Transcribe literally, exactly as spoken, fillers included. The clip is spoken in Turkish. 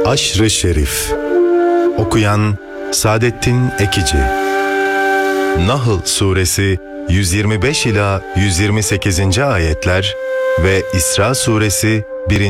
Aşr-ı Şerif. Okuyan Saadettin Ekici. Nahl Suresi yüz yirmi beş ila yüz yirmi sekizinci ayetler ve İsra Suresi birinci